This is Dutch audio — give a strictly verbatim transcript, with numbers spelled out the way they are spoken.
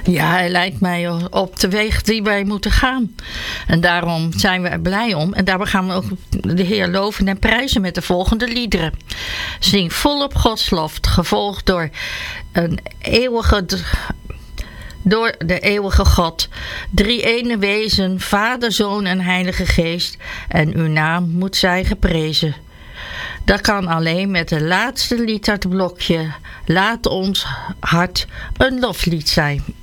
Ja, hij lijkt mij op de weg die wij moeten gaan. En daarom zijn we er blij om. En daarbij gaan we ook de Heer loven en prijzen met de volgende liederen. Zing volop Gods lof, gevolgd door een eeuwige... Door de eeuwige God, drie ene wezen, Vader, Zoon en Heilige Geest, en uw naam moet zij geprezen. Dat kan alleen met het laatste lied uit het blokje, Laat ons hart een loflied zijn.